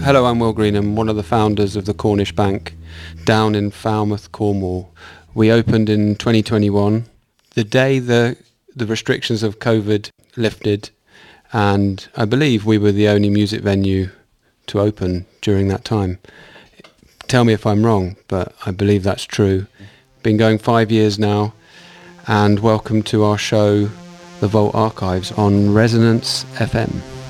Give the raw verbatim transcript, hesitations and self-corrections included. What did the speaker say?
Hello, I'm Will Green. I'm one of the founders of the Cornish Bank down in Falmouth, Cornwall. We opened in twenty twenty-one, the day the the restrictions of COVID lifted, and I believe we were the only music venue to open during that time. Tell me if I'm wrong, but I believe that's true. Been going five years now, and welcome to our show, The Vault Archives, on Resonance F M.